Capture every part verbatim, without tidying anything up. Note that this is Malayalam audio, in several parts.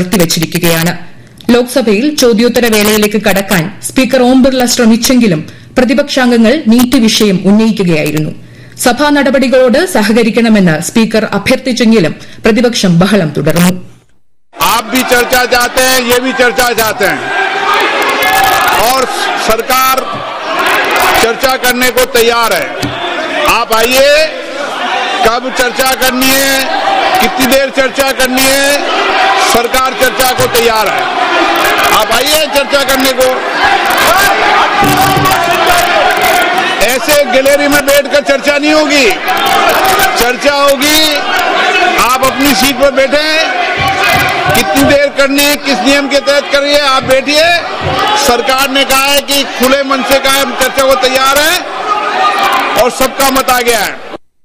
നിർത്തിവച്ചിരിക്കുകയാണ്. ലോക്സഭയിൽ ചോദ്യോത്തര വേളയിലേക്ക് കടക്കാൻ സ്പീക്കർ ഓം ബിർള ശ്രമിച്ചെങ്കിലും പ്രതിപക്ഷാംഗങ്ങൾ നീറ്റ് വിഷയം ഉന്നയിക്കുകയായിരുന്നു. സഭാ നടപടികളോട് സഹകരിക്കണമെന്ന് സ്പീക്കർ അഭ്യർത്ഥിച്ചെങ്കിലും പ്രതിപക്ഷം ബഹളം തുടർന്നു. आप भी चर्चा चाहते हैं, ये भी चर्चा चाहते हैं और सरकार चर्चा करने को तैयार है. आप आइए, कब चर्चा करनी है, कितनी देर चर्चा करनी है, सरकार चर्चा को तैयार है. आप आइए चर्चा करने को. ऐसे गैलरी में बैठकर चर्चा नहीं होगी. चर्चा होगी, आप अपनी सीट पर बैठे, कितनी देर करनी है, किस नियम के तहत करिए, आप बैठिए. सरकार ने कहा है कि खुले मन से कहा हम चर्चा को तैयार है और सबका मत आ गया है.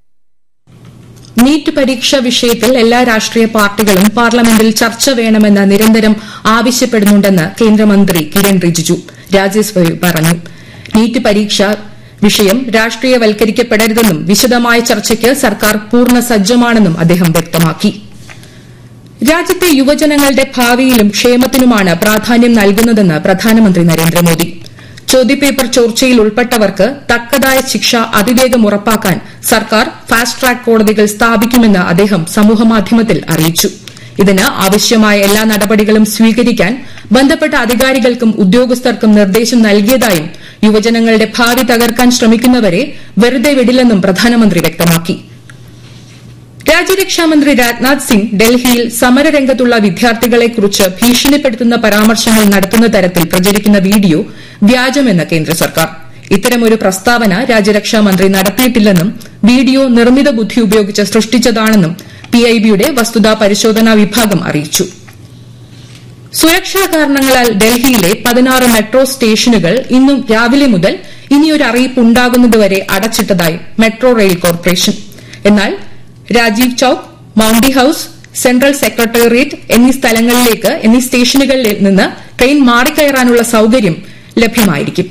നീറ്റ് പരീക്ഷാ വിഷയത്തിൽ എല്ലാ രാഷ്ട്രീയ പാർട്ടികളും പാർലമെന്റിൽ ചർച്ച വേണമെന്ന് നിരന്തരം ആവശ്യപ്പെടുന്നുണ്ടെന്ന് കേന്ദ്രമന്ത്രി കിരൺ റിജിജു രാജ്യസഭയിൽ പറഞ്ഞു. നീറ്റ് പരീക്ഷാ വിഷയം രാഷ്ട്രീയവൽക്കരിക്കപ്പെടരുതെന്നും വിശദമായ ചർച്ചയ്ക്ക് സർക്കാർ പൂർണ്ണ സജ്ജമാണെന്നും അദ്ദേഹം വ്യക്തമാക്കി. രാജ്യത്തെ യുവജനങ്ങളുടെ ഭാവിയിലും ക്ഷേമത്തിനുമാണ് പ്രാധാന്യം നൽകുന്നതെന്ന് പ്രധാനമന്ത്രി നരേന്ദ്രമോദി. ചോദ്യപേപ്പർ ചോർച്ചയിൽ ഉൾപ്പെട്ടവർക്ക് തക്കതായ ശിക്ഷ അതിവേഗം ഉറപ്പാക്കാൻ സർക്കാർ ഫാസ്റ്റ് ട്രാക്ക് കോടതികൾ സ്ഥാപിക്കുമെന്ന് അദ്ദേഹം സമൂഹമാധ്യമത്തിൽ അറിയിച്ചു. ഇതിന് ആവശ്യമായ എല്ലാ നടപടികളും സ്വീകരിക്കാൻ ബന്ധപ്പെട്ട അധികാരികൾക്കും ഉദ്യോഗസ്ഥർക്കും നിർദ്ദേശം നൽകിയതായും യുവജനങ്ങളുടെ ഭാവി തകർക്കാൻ ശ്രമിക്കുന്നവരെ വെറുതെ വിടില്ലെന്നും പ്രധാനമന്ത്രി വ്യക്തമാക്കി. രാജ്യരക്ഷാമന്ത്രി രാജ്നാഥ് സിംഗ് ഡൽഹിയിൽ സമരരംഗത്തുള്ള വിദ്യാർത്ഥികളെക്കുറിച്ച് ഭീഷണിപ്പെടുത്തുന്ന പരാമർശങ്ങൾ നടത്തുന്ന തരത്തിൽ പ്രചരിക്കുന്ന വീഡിയോ വ്യാജമെന്ന് കേന്ദ്ര സർക്കാർ. ഇത്തരമൊരു പ്രസ്താവന രാജ്യരക്ഷാമന്ത്രി നടത്തിയിട്ടില്ലെന്നും വീഡിയോ നിർമ്മിത ബുദ്ധി ഉപയോഗിച്ച് സൃഷ്ടിച്ചതാണെന്നും പിഐബിയുടെ വസ്തുതാ പരിശോധനാ വിഭാഗം അറിയിച്ചു. സുരക്ഷാ കാരണങ്ങളാൽ ഡൽഹിയിലെ പതിനാറ് മെട്രോ സ്റ്റേഷനുകൾ ഇന്നും രാവിലെ മുതൽ ഇനിയൊരു അറിയിപ്പ് ഉണ്ടാകുന്നതുവരെ അടച്ചിട്ടതായി മെട്രോ റെയിൽ കോർപ്പറേഷൻ. എന്നാൽ Rajeev chowk, മൌണ്ടി house, central secretariat എന്നീ സ്ഥലങ്ങളിലേക്ക് എന്നീ സ്റ്റേഷനുകളിൽ നിന്ന് ട്രെയിൻ മാറിക്കയറാനുള്ള സൌകര്യം ലഭ്യമായിരിക്കും.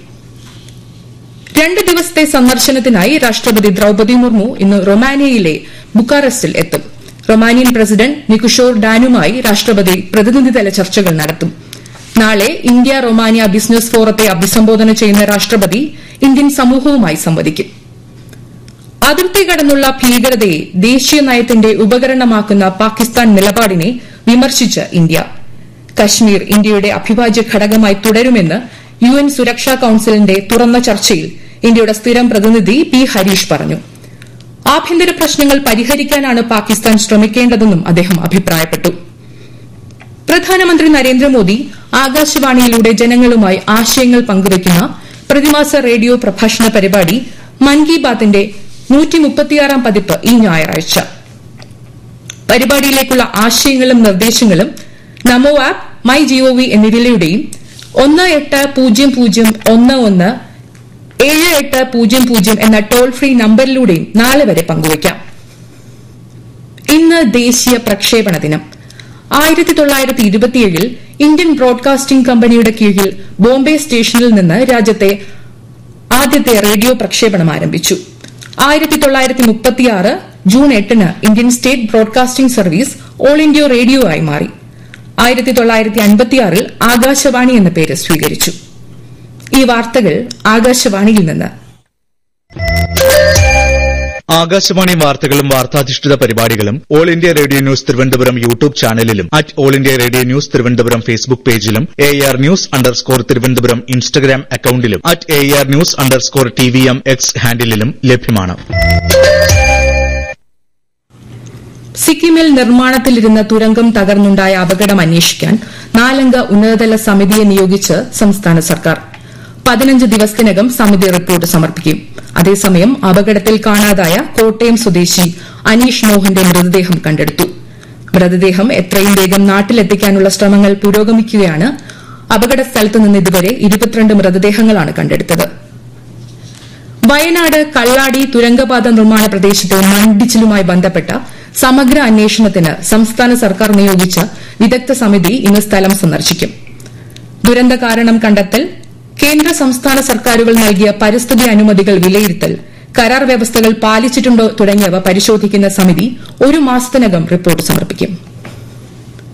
രണ്ട് ദിവസത്തെ സന്ദർശനത്തിനായി രാഷ്ട്രപതി ദ്രൌപദി മുർമു ഇന്ന് റൊമാനിയയിലെ ബുക്കാറസ്റ്റിൽ എത്തും. റൊമാനിയൻ പ്രസിഡന്റ് നിക്കുഷോർ ഡാനുമായി രാഷ്ട്രപതി പ്രതിനിധിതല ചർച്ചകൾ നടത്തും. നാളെ ഇന്ത്യ റൊമാനിയ ബിസിനസ് ഫോറത്തെ അഭിസംബോധന ചെയ്യുന്ന രാഷ്ട്രപതി ഇന്ത്യൻ സമൂഹവുമായി സംവദിക്കും. അതിർത്തി കടന്നുള്ള ഭീകരതയെ ദേശീയ നയത്തിന്റെ ഉപകരണമാക്കുന്ന പാകിസ്ഥാൻ നിലപാടിനെ വിമർശിച്ച് ഇന്ത്യ. കശ്മീർ ഇന്ത്യയുടെ അവിഭാജ്യ ഘടകമായി തുടരുമെന്ന് യു എൻ സുരക്ഷാ കൌൺസിലിന്റെ തുറന്ന ചർച്ചയിൽ ഇന്ത്യയുടെ സ്ഥിരം പ്രതിനിധി പി ഹരീഷ് പറഞ്ഞു. ആഭ്യന്തര പ്രശ്നങ്ങൾ പരിഹരിക്കാനാണ് പാകിസ്ഥാൻ ശ്രമിക്കേണ്ടതെന്നും അദ്ദേഹം അഭിപ്രായപ്പെട്ടു. പ്രധാനമന്ത്രി നരേന്ദ്രമോദി ആകാശവാണിയിലൂടെ ജനങ്ങളുമായി ആശയങ്ങൾ പങ്കുവയ്ക്കുന്ന പ്രതിമാസ റേഡിയോ പ്രഭാഷണ പരിപാടി മൻ കി ബാത്തിന്റെ നൂറ്റിമുപ്പത്തിയാറാം പതിപ്പ് ഈ ഞായറാഴ്ച. പരിപാടിയിലേക്കുള്ള ആശയങ്ങളും നിർദ്ദേശങ്ങളും നമോ ആപ്പ്, മൈ ജിഒവി എന്നിവയിലൂടെയും ഒന്ന് എട്ട് പൂജ്യം പൂജ്യം ഒന്ന് ഒന്ന് ഏഴ് എട്ട് പൂജ്യം പൂജ്യം എന്ന ടോൾ ഫ്രീ നമ്പറിലൂടെയും നാളെ വരെ പങ്കുവയ്ക്കാം. ഇന്ന് ദേശീയ പ്രക്ഷേപണ ദിനം. ആയിരത്തി തൊള്ളായിരത്തി ഇരുപത്തിയേഴിൽ ഇന്ത്യൻ ബ്രോഡ്കാസ്റ്റിംഗ് കമ്പനിയുടെ കീഴിൽ ബോംബെ സ്റ്റേഷനിൽ നിന്ന് രാജ്യത്തെ ആദ്യത്തെ റേഡിയോ പ്രക്ഷേപണം ആരംഭിച്ചു. ആയിരത്തി തൊള്ളായിരത്തി മുപ്പത്തിയാറ് ജൂൺ എട്ടിന് Indian state broadcasting service all India radio ആയി മാറി. ആയിരത്തി തൊള്ളായിരത്തി അൻപത്തിയാറിൽ ആകാശവാണി എന്ന പേര് സ്വീകരിച്ചു. ഈ വാർത്തകൾ ആകാശവാണിയിൽ നിന്ന്. ആകാശവാണി വാർത്തകളും വാർത്താധിഷ്ഠിത പരിപാടികളും all India radio news Thiruvananthapuram YouTube ചാനലിലും at all India radio news Thiruvananthapuram Facebook പേജിലും A R news underscore Thiruvananthapuram Instagram അക്കൌണ്ടിലും at A R news underscore T V M X ഹാൻഡിലും ലഭ്യമാണ്. സിക്കിമിൽ നിർമ്മാണത്തിലിരുന്ന തുരങ്കം തകർന്നുണ്ടായ അപകടം അന്വേഷിക്കാൻ നാലംഗ ഉന്നതതല സമിതിയെ നിയോഗിച്ച് സംസ്ഥാന സർക്കാർ. പതിനഞ്ച് ദിവസത്തിനകം സമിതി റിപ്പോർട്ട് സമർപ്പിക്കും. അതേസമയം അപകടത്തിൽ കാണാതായ കോട്ടയം സ്വദേശി അനീഷ് മോഹന്റെ മൃതദേഹം കണ്ടെടുത്തു. മൃതദേഹം എത്രയും വേഗം നാട്ടിലെത്തിക്കാനുള്ള ശ്രമങ്ങൾ പുരോഗമിക്കുകയാണ്. അപകട സ്ഥലത്ത് നിന്ന് ഇതുവരെ ഇരുപത്തിരണ്ട് മൃതദേഹങ്ങളാണ് കണ്ടെടുത്തത്. വയനാട് കള്ളാടി തുരങ്കപാത നിർമ്മാണ പ്രദേശത്തെ മണ്ണിടിച്ചിലുമായി ബന്ധപ്പെട്ട സമഗ്ര അന്വേഷണത്തിന് സംസ്ഥാന സർക്കാർ നിയോഗിച്ച വിദഗ്ധ സമിതി ഇന്ന് സ്ഥലം സന്ദർശിക്കും. ദുരന്ത കാരണം കണ്ടെത്തൽ, കേന്ദ്ര സംസ്ഥാന സർക്കാരുകൾ നൽകിയ പരിസ്ഥിതി അനുമതികൾ വിലയിരുത്തൽ, കരാർ വ്യവസ്ഥകൾ പാലിച്ചിട്ടുണ്ടോ തുടങ്ങിയവ പരിശോധിക്കുന്ന സമിതി ഒരു മാസത്തിനകം റിപ്പോർട്ട് സമർപ്പിക്കും.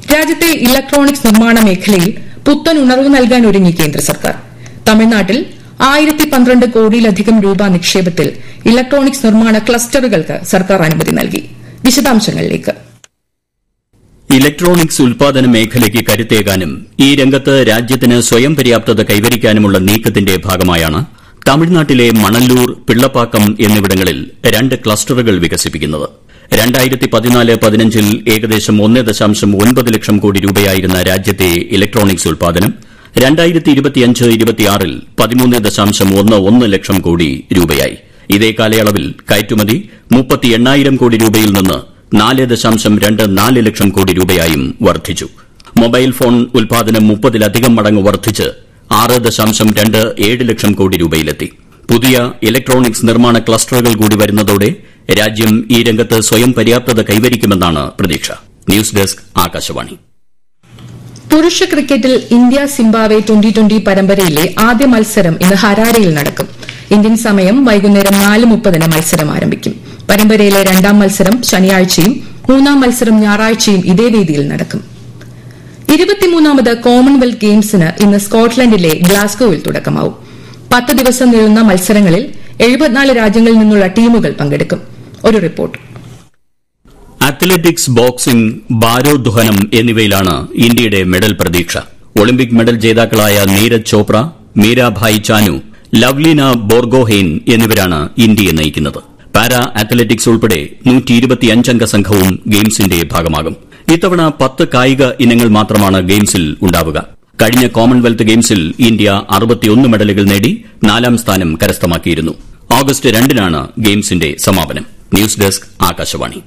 രാജ്യത്തെ ഇലക്ട്രോണിക്സ് നിർമ്മാണ മേഖലയിൽ പുത്തൻ ഉണർവ് നൽകാൻ ഒരുങ്ങി കേന്ദ്ര സർക്കാർ. തമിഴ്നാട്ടിൽ ആയിരത്തി പന്ത്രണ്ട് കോടിയിലധികം രൂപ നിക്ഷേപത്തിൽ ഇലക്ട്രോണിക്സ് നിർമ്മാണ ക്ലസ്റ്ററുകൾക്ക് സർക്കാർ അനുമതി നൽകി. വിശദാംശങ്ങളിലേക്ക്. ഇലക്ട്രോണിക്സ് ഉൽപാദന മേഖലയ്ക്ക് കരുത്തേകാനും ഈ രംഗത്ത് രാജ്യത്തിന് സ്വയം പര്യാപ്തത കൈവരിക്കാനുമുള്ള നീക്കത്തിന്റെ ഭാഗമായാണ് തമിഴ്നാട്ടിലെ മണല്ലൂർ, പിള്ളപ്പാക്കം എന്നിവിടങ്ങളിൽ രണ്ട് ക്ലസ്റ്ററുകൾ വികസിപ്പിക്കുന്നത്. രണ്ടായിരത്തി പതിനാല് പതിനഞ്ചിൽ ഏകദേശം ഒന്ന് ദശാംശം ഒൻപത് ലക്ഷം കോടി രൂപയായിരുന്ന രാജ്യത്തെ ഇലക്ട്രോണിക്സ് ഉൽപാദനം രണ്ടായിരത്തി ഇരുപത്തിയഞ്ച് ഇരുപത്തിയാറിൽ പതിമൂന്ന് ദശാംശം ഒന്ന് ഒന്ന് ലക്ഷം കോടി രൂപയായി. ഇതേ കാലയളവിൽ കയറ്റുമതി മുപ്പത്തി എണ്ണായിരം കോടി രൂപയിൽ നിന്ന് നാല് ദശാംശം രണ്ട് നാല് ലക്ഷം കോടി രൂപയായും വർദ്ധിച്ചു. മൊബൈൽ ഫോൺ ഉൽപാദനം മുപ്പതിലധികം മടങ്ങ് വർദ്ധിച്ച് ആറ് ദശാംശം രണ്ട് ഏഴ് ലക്ഷം കോടി രൂപയിലെത്തി. പുതിയ ഇലക്ട്രോണിക്സ് നിർമ്മാണ ക്ലസ്റ്ററുകൾ കൂടി വരുന്നതോടെ രാജ്യം ഈ രംഗത്ത് സ്വയം പര്യാപ്തത കൈവരിക്കുമെന്നാണ് പ്രതീക്ഷ. News desk, Akashvani. പുരുഷ ക്രിക്കറ്റിൽ ഇന്ത്യ സിംബാബ്വെ ട്വന്റി ട്വന്റി പരമ്പരയിലെ ആദ്യ മത്സരം ഇന്ന് ഹരാരെയിൽ നടക്കും. ഇന്ത്യൻ സമയം വൈകുന്നേരം നാല് മുപ്പതിന് മത്സരം ആരംഭിക്കും. പരമ്പരയിലെ രണ്ടാം മത്സരം ശനിയാഴ്ചയും മൂന്നാം മത്സരം ഞായറാഴ്ചയും ഇതേ വേദിയിൽ നടക്കും. ഇരുപത്തിമൂന്നാമത് കോമൺവെൽത്ത് ഗെയിംസിന് ഇന്ന് സ്കോട്ട്ലൻഡിലെ ഗ്ലാസ്ഗോയിൽ തുടക്കമാവും. പത്ത് ദിവസം നീളുന്ന മത്സരങ്ങളിൽ എഴുപത്തിനാല് രാജ്യങ്ങളിൽ നിന്നുള്ള ടീമുകൾ പങ്കെടുക്കും. ഒരു റിപ്പോർട്ട്. അത്ലറ്റിക്സ്, ബോക്സിംഗ്, ഭാരോദ്വഹനം എന്നിവയിലാണ് ഇന്ത്യയുടെ മെഡൽ പ്രതീക്ഷ. ഒളിമ്പിക് മെഡൽ ജേതാക്കളായ നീരജ് ചോപ്ര, മീരാഭായ് ചാനു, ലവ്ലീന ബോർഗോഹെയ്ൻ എന്നിവരാണ് ഇന്ത്യയെ നയിക്കുന്നത്. പാരാ അത്ലറ്റിക്സ് ഉൾപ്പെടെ നൂറ്റി ഇരുപത്തിയഞ്ചംഗ സംഘവും ഗെയിംസിന്റെ ഭാഗമാകും. ഇത്തവണ പത്ത് കായിക ഇനങ്ങൾ മാത്രമാണ് ഗെയിംസിൽ ഉണ്ടാവുക. കഴിഞ്ഞ കോമൺവെൽത്ത് ഗെയിംസിൽ ഇന്ത്യ അറുപത്തിയൊന്ന് മെഡലുകൾ നേടി നാലാം സ്ഥാനം കരസ്ഥമാക്കിയിരുന്നു. ഓഗസ്റ്റ് രണ്ടിനാണ് ഗെയിംസിന്റെ സമാപനം. News desk, Akashvani.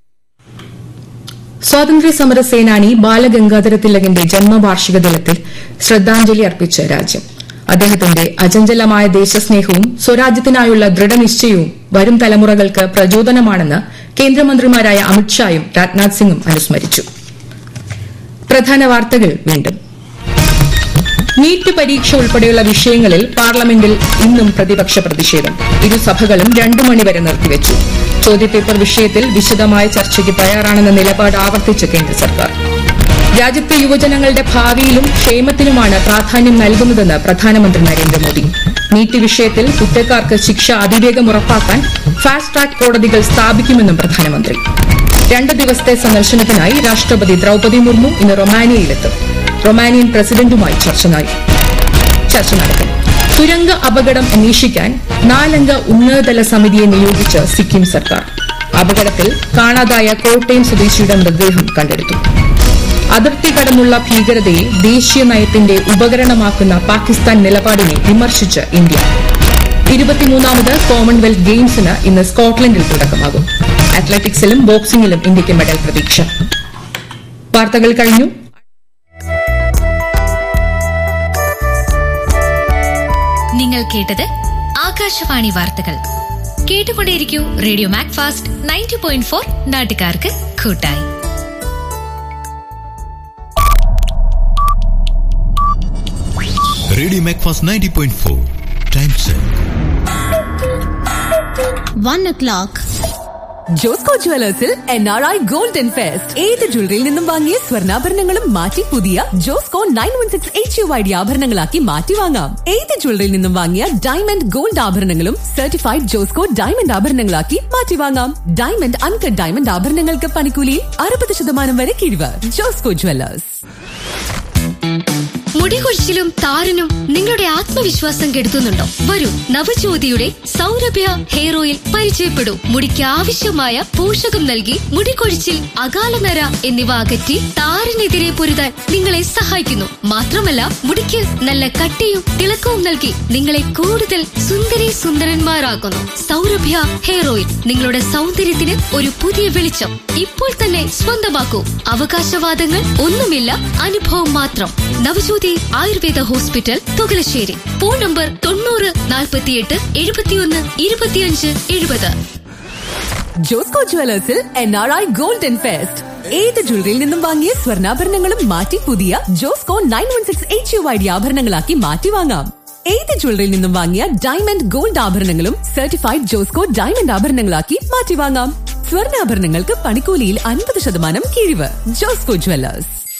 സ്വാതന്ത്ര്യ സമര സേനാനി ബാലഗംഗാധര തിലകന്റെ ജന്മവാർഷിക ദിനത്തിൽ ശ്രദ്ധാഞ്ജലി അർപ്പിച്ച് രാജ്യം. അദ്ദേഹത്തിന്റെ അചഞ്ചലമായ ദേശസ്നേഹവും സ്വരാജ്യത്തിനായുള്ള ദൃഢനിശ്ചയവും വരും തലമുറകൾക്ക് പ്രചോദനമാണെന്ന് കേന്ദ്രമന്ത്രിമാരായ അമിത്ഷായും രാജ്നാഥ് സിംഗും അനുസ്മരിച്ചു. പ്രധാന വാർത്തകൾ വീണ്ടും. നീറ്റ് പരീക്ഷ ഉൾപ്പെടെയുള്ള വിഷയങ്ങളിൽ പാർലമെന്റിൽ ഇന്നും പ്രതിപക്ഷ പ്രതിഷേധം. ഇരുസഭകളും രണ്ടു മണിവരെ നിർത്തിവച്ചു. ചോദ്യപേപ്പർ വിഷയത്തിൽ വിശദമായ ചർച്ചയ്ക്ക് തയ്യാറാണെന്ന നിലപാട് ആവർത്തിച്ച് കേന്ദ്ര സർക്കാർ. രാജ്യത്തെ യുവജനങ്ങളുടെ ഭാവിയിലും ക്ഷേമത്തിനുമാണ് പ്രാധാന്യം നൽകുന്നതെന്ന് പ്രധാനമന്ത്രി നരേന്ദ്രമോദി. നീറ്റ് വിഷയത്തിൽ കുറ്റക്കാർക്ക് ശിക്ഷ അതിവേഗം ഉറപ്പാക്കാൻ ഫാസ്റ്റ് ട്രാക്ക് കോടതികൾ സ്ഥാപിക്കുമെന്നും പ്രധാനമന്ത്രി. രണ്ട് ദിവസത്തെ സന്ദർശനത്തിനായി രാഷ്ട്രപതി ദ്രൌപദി മുർമു ഇന്ന് റൊമാനിയയിലെത്തും. റൊമാനിയൻ പ്രസിഡന്റുമായി ചർച്ച നടത്തും. തുരങ്ക അപകടം അന്വേഷിക്കാൻ നാലംഗ ഉന്നതതല സമിതിയെ നിയോഗിച്ച് സിക്കിം സർക്കാർ. അപകടത്തിൽ കാണാതായ കോട്ടയം സ്വദേശിയുടെ മൃതദേഹം കണ്ടെടുത്തു. അതിർത്തി കടന്നുള്ള ഭീകരതയെ ദേശീയ നയത്തിന്റെ ഉപകരണമാക്കുന്ന പാകിസ്ഥാൻ നിലപാടിനെ വിമർശിച്ച് ഇന്ത്യ. ഇരുപത്തിമൂന്നാമത് കോമൺവെൽത്ത് ഗെയിംസിന് ഇന്ന് സ്കോട്ട്ലൻഡിൽ തുടക്കമാകും. അത്ലറ്റിക്സിലും ബോക്സിംഗിലും ഇന്ത്യയ്ക്ക് മെഡൽ പ്രതീക്ഷ. വാർത്തകൾ കഴിഞ്ഞു. നിങ്ങൾ കേട്ടത് ആകാശവാണി വാർത്തകൾ. കേട്ടുകൊണ്ടേയിരിക്കൂ radio Macfast ninety point four, നാട്ടുകാർക്ക് കൂട്ടായി. Radio Macfast ninety point four, time check one O clock. Josco ജുവലേഴ്സിൽ N R I golden fest. ഏത് ജ്വല്ലറിയിൽ നിന്നും വാങ്ങിയ സ്വർണ്ണാഭരണങ്ങളും മാറ്റി പുതിയ Josco nine one six H U I D ആഭരണങ്ങളാക്കി മാറ്റി വാങ്ങാം. ഏത് ജ്വല്ലറിയിൽ നിന്നും വാങ്ങിയ ഡയമണ്ട് ഗോൾഡ് ആഭരണങ്ങളും സർട്ടിഫൈഡ് ജോസ്കോ ഡയമണ്ട് ആഭരണങ്ങളാക്കി മാറ്റി വാങ്ങാം. ഡയമണ്ട്, അൺകട്ട് ഡയമണ്ട് ആഭരണങ്ങൾക്ക് പണിക്കൂലിയിൽ അറുപത് ശതമാനം വരെ കിഴിവ്. ജോസ്കോ ജുവലേഴ്സ്. മുടികൊഴിച്ചിലും താരനും നിങ്ങളുടെ ആത്മവിശ്വാസം കെടുത്തുന്നുണ്ടോ? വരൂ, നവജ്യോതിയുടെ സൗരഭ്യ ഹെയർ ഓയിൽ പരിചയപ്പെടൂ. മുടിക്ക് ആവശ്യമായ പോഷകം നൽകി മുടികൊഴിച്ചിൽ, അകാലനര എന്നിവ അകറ്റി താരനെതിരെ പൊരുതാൻ നിങ്ങളെ സഹായിക്കുന്നു. മാത്രമല്ല, മുടിക്ക് നല്ല കട്ടിയും തിളക്കവും നൽകി നിങ്ങളെ കൂടുതൽ സുന്ദരി സുന്ദരന്മാരാക്കുന്നു. സൗരഭ്യ ഹെയർ ഓയിൽ നിങ്ങളുടെ സൗന്ദര്യത്തിന് ഒരു പുതിയ വെളിച്ചം. ഇപ്പോൾ തന്നെ സ്വന്തമാക്കൂ. അവകാശവാദങ്ങൾ ഒന്നുമില്ല, അനുഭവം മാത്രം. Navajyothi Ayurveda hospital, Thukalassery. Phone number തൊണ്ണൂറ് നാൽപ്പത്തിയെട്ട് എഴുപത്തിയൊന്ന് ഇരുപത്തിയഞ്ച് എഴുപത്. Josco ജുവലേഴ്സിൽ N R I golden fest. ഏത് ജ്വല്ലറിയിൽ നിന്നും വാങ്ങിയ സ്വർണ്ണാഭരണങ്ങളും മാറ്റി പുതിയ Josco nine one six H U I D ആഭരണങ്ങളാക്കി മാറ്റി വാങ്ങാം. ഏത് ജ്വല്ലറിയിൽ നിന്നും വാങ്ങിയ ഡയമണ്ട് ഗോൾഡ് ആഭരണങ്ങളും സർട്ടിഫൈഡ് ജോസ്കോ ഡയമണ്ട് ആഭരണങ്ങളാക്കി മാറ്റി വാങ്ങാം. സ്വർണ്ണാഭരണങ്ങൾക്ക് പണിക്കൂലിയിൽ അൻപത് ശതമാനം കിഴിവ്. ജോസ്കോ ജുവലേഴ്സ്.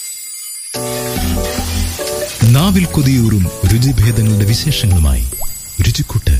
നാവിൽ കൊതിയൂറും രുചിഭേദങ്ങളുടെ വിശേഷങ്ങളുമായി രുചിക്കൂട്ട്.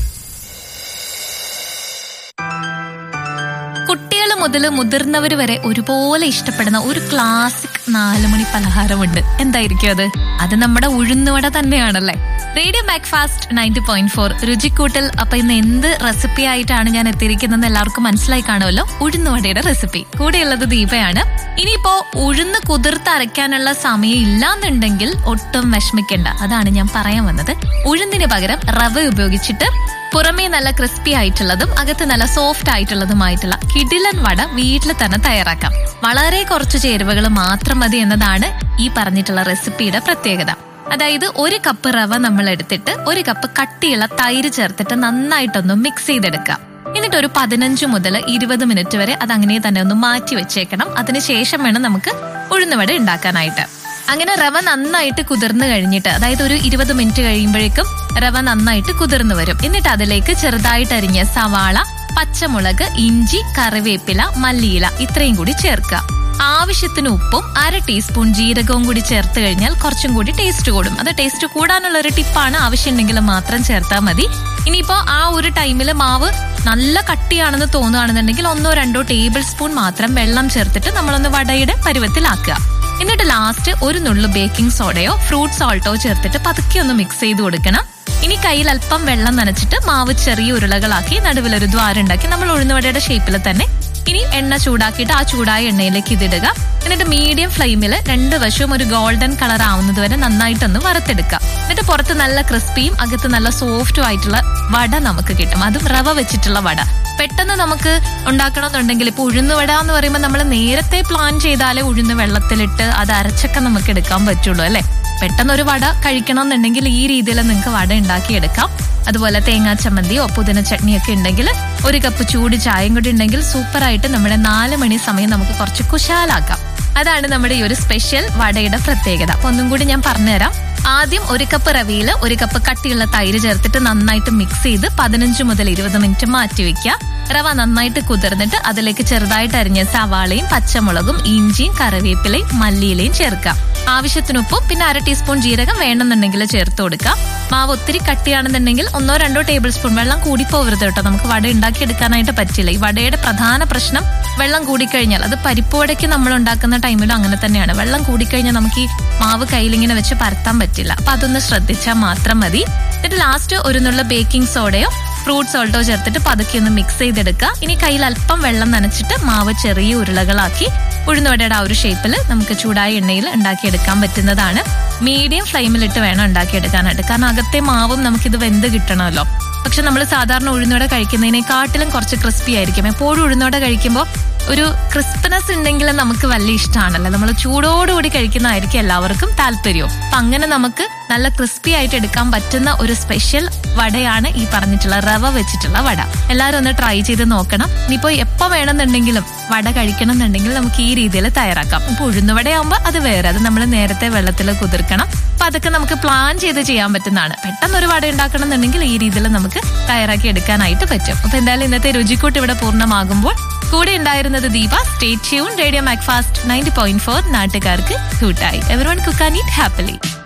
കുട്ടികൾ മുതൽ മുതിർന്നവർ വരെ ഒരുപോലെ ഇഷ്ടപ്പെടുന്ന ഒരു ക്ലാസിക് നാലുമണി പലഹാരമുണ്ട്. എന്തായിരിക്കും അത്? അത് നമ്മുടെ ഉഴുന്നുവട തന്നെയാണല്ലേ. Radio breakfast ninety point four രുചിക്കൂട്ടിൽ. അപ്പൊ ഇന്ന് എന്ത് റെസിപ്പി ആയിട്ടാണ് ഞാൻ എത്തിയിരിക്കുന്നത് എല്ലാവർക്കും മനസ്സിലായി കാണുമല്ലോ. ഉഴുന്നുവടയുടെ റെസിപ്പി. കൂടെയുള്ളത് ദീപയാണ്. ഇനിയിപ്പോ ഉഴുന്ന് കുതിർത്ത് അരയ്ക്കാനുള്ള സമയം ഇല്ലാന്നുണ്ടെങ്കിൽ ഒട്ടും വിഷമിക്കണ്ട. അതാണ് ഞാൻ പറയാൻ വന്നത്. ഉഴുന്നിന് പകരം റവ ഉപയോഗിച്ചിട്ട് പുറമേ നല്ല ക്രിസ്പി ആയിട്ടുള്ളതും അകത്ത് നല്ല സോഫ്റ്റ് ആയിട്ടുള്ളതുമായിട്ടുള്ള കിടിലൻ വട വീട്ടിൽ തന്നെ തയ്യാറാക്കാം. വളരെ കുറച്ച് ചേരുവകൾ മാത്രം മതി എന്നതാണ് ഈ പറഞ്ഞിട്ടുള്ള റെസിപ്പിയുടെ പ്രത്യേകത. അതായത് ഒരു കപ്പ് റവ നമ്മൾ എടുത്തിട്ട് ഒരു കപ്പ് കട്ടിയുള്ള തൈര് ചേർത്തിട്ട് നന്നായിട്ടൊന്ന് മിക്സ് ചെയ്തെടുക്കാം. എന്നിട്ട് ഒരു പതിനഞ്ച് മുതൽ ഇരുപത് മിനിറ്റ് വരെ അത് അങ്ങനെ തന്നെ ഒന്ന് മാറ്റി വെച്ചേക്കണം. അതിനുശേഷം വേണം നമുക്ക് ഉഴുന്നുവട ഉണ്ടാക്കാനായിട്ട്. അങ്ങനെ റവ നന്നായിട്ട് കുതിർന്നു കഴിഞ്ഞിട്ട്, അതായത് ഒരു ഇരുപത് മിനിറ്റ് കഴിയുമ്പോഴേക്കും റവ നന്നായിട്ട് കുതിർന്നു വരും. എന്നിട്ട് അതിലേക്ക് ചെറുതായിട്ട് അരിഞ്ഞ സവാള, പച്ചമുളക്, ഇഞ്ചി, കറിവേപ്പില, മല്ലിയില ഇത്രയും കൂടി ചേർക്കുക. ആവശ്യത്തിന് ഉപ്പും അര ടീസ്പൂൺ ജീരകവും കൂടി ചേർത്ത് കഴിഞ്ഞാൽ കുറച്ചും കൂടി ടേസ്റ്റ് കൂടും. അത് ടേസ്റ്റ് കൂടാനുള്ള ഒരു ടിപ്പാണ്. ആവശ്യമുണ്ടെങ്കിൽ മാത്രം ചേർത്താൽ മതി. ഇനിയിപ്പോ ആ ഒരു ടൈമിൽ മാവ് നല്ല കട്ടിയാണെന്ന് തോന്നുകയാണെന്നുണ്ടെങ്കിൽ ഒന്നോ രണ്ടോ ടേബിൾ സ്പൂൺ മാത്രം വെള്ളം ചേർത്തിട്ട് നമ്മളൊന്ന് വടയുടെ പരുവത്തിലാക്കുക. എന്നിട്ട് ലാസ്റ്റ് ഒരു നുള്ളു ബേക്കിംഗ് സോഡയോ ഫ്രൂട്ട് സോൾട്ടോ ചേർത്തിട്ട് പതുക്കെ ഒന്ന് മിക്സ് ചെയ്ത് കൊടുക്കണം. ഇനി കയ്യിൽ അല്പം വെള്ളം നനച്ചിട്ട് മാവ് ചെറിയ ഉരുളകളാക്കി നടുവിലൊരു ദ്വാരം ഉണ്ടാക്കി നമ്മൾ ഉഴുന്നുവടയുടെ ഷേപ്പിൽ തന്നെ ഇനി എണ്ണ ചൂടാക്കിയിട്ട് ആ ചൂടായ എണ്ണയിലേക്ക് ഇതിടുക. എന്നിട്ട് മീഡിയം ഫ്ലെയിമിൽ രണ്ട് വശവും ഒരു ഗോൾഡൻ കളർ ആവുന്നത് വരെ നന്നായിട്ടൊന്ന് വറുത്തെടുക്കുക. എന്നിട്ട് പുറത്ത് നല്ല ക്രിസ്പിയും അകത്ത് നല്ല സോഫ്റ്റും ആയിട്ടുള്ള വട നമുക്ക് കിട്ടും. അതും റവ വെച്ചിട്ടുള്ള വട. പെട്ടെന്ന് നമുക്ക് ഉണ്ടാക്കണമെന്നുണ്ടെങ്കിൽ ഇപ്പൊ ഉഴുന്നുവട എന്ന് പറയുമ്പോൾ നമ്മൾ നേരത്തെ പ്ലാൻ ചെയ്താലേ ഉഴുന്ന് വെള്ളത്തിലിട്ട് അത് അരച്ചൊക്കെ നമുക്ക് എടുക്കാൻ പറ്റുള്ളൂ അല്ലെ. പെട്ടെന്ന് ഒരു വട കഴിക്കണം എന്നുണ്ടെങ്കിൽ ഈ രീതിയിൽ നിങ്ങൾക്ക് വട ഉണ്ടാക്കിയെടുക്കാം. അതുപോലെ തേങ്ങാ ചമ്മന്തിയോ പുതിന ചട്നിയൊക്കെ ഉണ്ടെങ്കിൽ ഒരു കപ്പ് ചൂട് ചായയും കൂടി ഉണ്ടെങ്കിൽ സൂപ്പറായിട്ട് നമ്മുടെ നാല് മണി സമയം നമുക്ക് കുറച്ച് കുശാലാക്കാം. അതാണ് നമ്മുടെ ഈ ഒരു സ്പെഷ്യൽ വടയുടെ പ്രത്യേകത. അപ്പൊ ഒന്നും കൂടി ഞാൻ പറഞ്ഞുതരാം. ആദ്യം ഒരു കപ്പ് റവയിൽ ഒരു കപ്പ് കട്ടിയുള്ള തൈര് ചേർത്തിട്ട് നന്നായിട്ട് മിക്സ് ചെയ്ത് പതിനഞ്ച് മുതൽ ഇരുപത് മിനിറ്റ് മാറ്റി വെക്കുക. റവ നന്നായിട്ട് കുതിർന്നിട്ട് അതിലേക്ക് ചെറുതായിട്ട് അരിഞ്ഞ സവാളയും പച്ചമുളകും ഇഞ്ചിയും കറിവേപ്പിലയും മല്ലിയിലയും ചേർക്കാം. ആവശ്യത്തിനൊപ്പം പിന്നെ അര ടീസ്പൂൺ ജീരകം വേണമെന്നുണ്ടെങ്കിൽ ചേർത്ത് കൊടുക്കാം. മാവ് ഒത്തിരി കട്ടിയാണെന്നുണ്ടെങ്കിൽ ഒന്നോ രണ്ടോ ടേബിൾ സ്പൂൺ വെള്ളം കൂടിപ്പോവരുത് കേട്ടോ. നമുക്ക് വട ഉണ്ടാക്കി എടുക്കാനായിട്ട് പറ്റില്ല. ഈ വടയുടെ പ്രധാന പ്രശ്നം വെള്ളം കൂടിക്കഴിഞ്ഞാൽ, അത് പരിപ്പ് വടയ്ക്ക് നമ്മൾ ഉണ്ടാക്കുന്ന ടൈമിലും അങ്ങനെ തന്നെയാണ്. വെള്ളം കൂടിക്കഴിഞ്ഞാൽ നമുക്ക് ഈ മാവ് കയ്യിലിങ്ങനെ വെച്ച് പരത്താൻ പറ്റില്ല. അപ്പൊ അതൊന്ന് ശ്രദ്ധിച്ചാൽ മാത്രം മതി. എന്നിട്ട് ലാസ്റ്റ് ഒരു നുള്ള ബേക്കിംഗ് സോഡയോ ഫ്രൂട്ട് സോൾട്ടോ ചേർത്തിട്ട് പതുക്കെ ഒന്ന് മിക്സ് ചെയ്തെടുക്കുക. ഇനി കയ്യിൽ അല്പം വെള്ളം നനച്ചിട്ട് മാവ് ചെറിയ ഉരുളകളാക്കി ഉഴുന്നുവടയുടെ ആ ഒരു ഷേപ്പിൽ നമുക്ക് ചൂടായ എണ്ണയിൽ ഉണ്ടാക്കിയെടുക്കാൻ പറ്റുന്നതാണ്. മീഡിയം ഫ്ലെയിമിലിട്ട് വേണം ഉണ്ടാക്കിയെടുക്കാനായിട്ട്. കാരണം അകത്തെ മാവും നമുക്കിത് വെന്ത് കിട്ടണമല്ലോ. പക്ഷെ നമ്മൾ സാധാരണ ഉഴുന്നുവട കഴിക്കുന്നതിനെക്കാട്ടിലും കുറച്ച് ക്രിസ്പി ആയിരിക്കും. എപ്പോഴും ഉഴുന്നുവട കഴിക്കുമ്പോൾ ഒരു ക്രിസ്പിനെസ് ഉണ്ടെങ്കിൽ നമുക്ക് വലിയ ഇഷ്ടമാണല്ലോ. നമ്മൾ ചൂടോടുകൂടി കഴിക്കുന്നതായിരിക്കും എല്ലാവർക്കും താല്പര്യവും. അപ്പൊ അങ്ങനെ നമുക്ക് നല്ല ക്രിസ്പി ആയിട്ട് എടുക്കാൻ പറ്റുന്ന ഒരു സ്പെഷ്യൽ വടയാണ് ഈ പറഞ്ഞിട്ടുള്ള റവ വെച്ചിട്ടുള്ള വട. എല്ലാവരും ഒന്ന് ട്രൈ ചെയ്ത് നോക്കണം. ഇനിയിപ്പോ എപ്പോ വേണമെന്നുണ്ടെങ്കിലും വട കഴിക്കണം എന്നുണ്ടെങ്കിൽ നമുക്ക് ഈ രീതിയിൽ തയ്യാറാക്കാം. ഇപ്പൊ ഉഴുന്നുവടയാകുമ്പോൾ അത് വേറെ, അത് നമ്മൾ നേരത്തെ വെള്ളത്തിൽ കുതിർക്കണം. അപ്പൊ അതൊക്കെ നമുക്ക് പ്ലാൻ ചെയ്ത് ചെയ്യാൻ പറ്റുന്നതാണ്. പെട്ടെന്ന് ഒരു വട ഉണ്ടാക്കണം എന്നുണ്ടെങ്കിൽ ഈ രീതിയിൽ നമുക്ക് തയ്യാറാക്കി എടുക്കാനായിട്ട് പറ്റും. അപ്പൊ എന്തായാലും ഇന്നത്തെ രുചിക്കൂട്ട് ഇവിടെ പൂർണ്ണമാകുമ്പോൾ കൂടെ ഉണ്ടായിരുന്നത് Deepa. Stay tune. Radio breakfast ninety point four നാട്ടുകാർക്ക് കൂട്ടായി. Everyone cook and eat happily.